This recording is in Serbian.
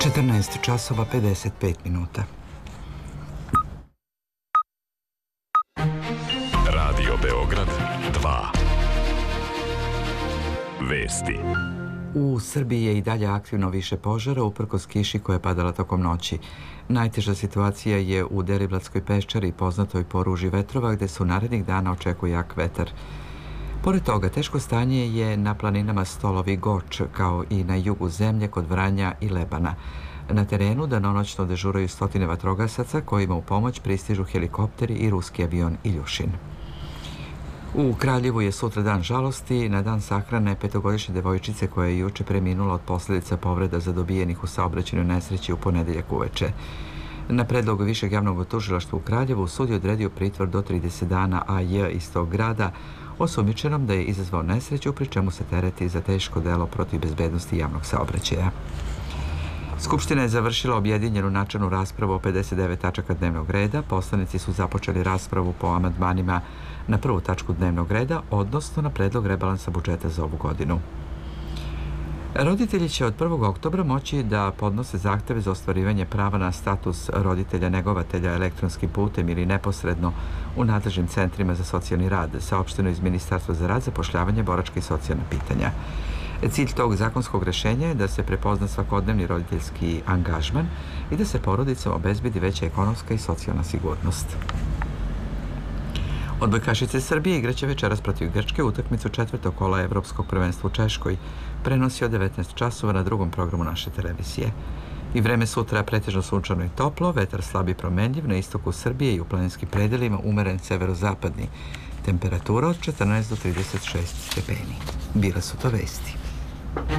14 časova 55 minuta. Radio Beograd 2. Vesti. U Srbiji je i dalje aktivno više požara uprkos kiši koja je padala tokom noći. Najteža situacija je u Deriblatskoj peščari, poznatoj po ruži vetrova, gde se u narednih dana očekuje jak vetar. Pored toga, teško stanje je na planinama Stolov i Goč, kao i na jugu zemlje kod Vranja i Lebana. Na terenu danonoćno dežuraju stotine vatrogasaca kojima u pomoć pristižu helikopteri i ruski avion Iljušin. U Kraljevu je sutra dan žalosti, na dan sahrane petogodišnje devojčice koja je juče preminula od posljedica povreda zadobijenih u saobraćajnoj nesreći u ponedeljak uveče. Na predlog Višeg javnog tužilaštva u Kraljevu sud je odredio pritvor do 30 dana A.J. iz tog grada, osumnjičenom da je izazvao nesreću, pri čemu se tereti za teško delo protiv bezbednosti javnog saobraćaja. Skupština je završila objedinjenu načelnu raspravu o 59 tačaka dnevnog reda. Poslanici su započeli raspravu po amandmanima na prvu tačku dnevnog reda, odnosno na predlog rebalansa budžeta za ovu godinu. Roditelji će od 1. oktobra moći da podnose zahteve za ostvarivanje prava na status roditelja negovatelja elektronskim putem ili neposredno u nadležnim centrima za socijalni rad, saopšteno iz Ministarstva za rad, zapošljavanje, boračka i socijalna pitanja. Cilj tog zakonskog rešenja je da se prepozna svakodnevni roditeljski angažman i da se porodicama obezbedi veća ekonomska i socijalna sigurnost. Odbojkašice Srbije igraće večeras protiv Grčke utakmicu četvrtog kola Evropskog prvenstva u Češkoj. Prenosi od 19 časova na drugom programu naše televizije. I vreme sutra pretežno sunčano i toplo, vetar slab i promenljiv, na istoku Srbije i u planinskim predelima umeren severozapadni. Temperatura od 14 do 36 stepeni. Bile su to vesti.